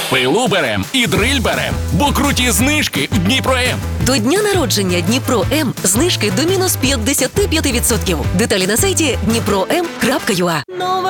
Пилу берем і дриль берем, бо круті знижки в Дніпро-М. До дня народження Дніпро-М знижки до мінус 55%. Деталі на сайті dnipro.m.ua.